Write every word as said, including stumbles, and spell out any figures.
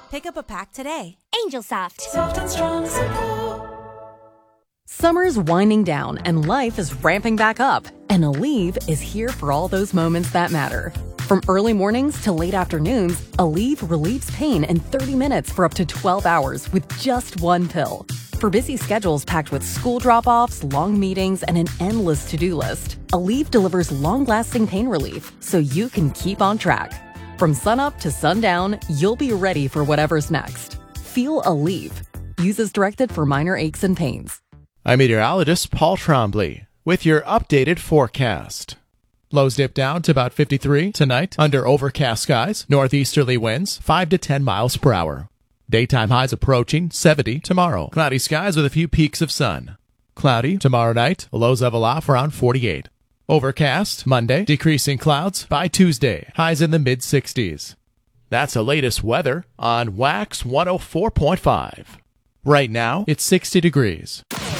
Pick up a pack today. Angel Soft. Soft and strong, simple. Summer's winding down and life is ramping back up. And Aleve is here for all those moments that matter. From early mornings to late afternoons, Aleve relieves pain in thirty minutes for up to twelve hours with just one pill. For busy schedules packed with school drop-offs, long meetings, and an endless to-do list, Aleve delivers long-lasting pain relief so you can keep on track. From sunup to sundown, you'll be ready for whatever's next. Feel Aleve. Use as directed for minor aches and pains. I'm meteorologist Paul Trombley with your updated forecast. Lows dip down to about fifty-three tonight under overcast skies, northeasterly winds five to ten miles per hour. Daytime highs approaching seventy tomorrow. Cloudy skies with a few peaks of sun. Cloudy tomorrow night, lows level off around forty-eight. Overcast Monday, decreasing clouds by Tuesday, highs in the mid sixties. That's the latest weather on Wax one oh four point five. Right now, it's sixty degrees.